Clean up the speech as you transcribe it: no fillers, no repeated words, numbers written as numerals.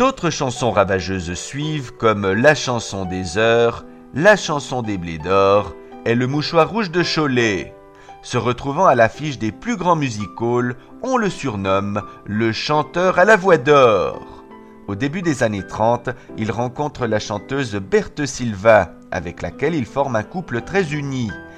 D'autres chansons ravageuses suivent comme La chanson des heures, La chanson des blés d'or et Le mouchoir rouge de Cholet. Se retrouvant à l'affiche des plus grands music-halls, on le surnomme le chanteur à la voix d'or. Au début des années 30, il rencontre la chanteuse Berthe Silva, avec laquelle il forme un couple très uni.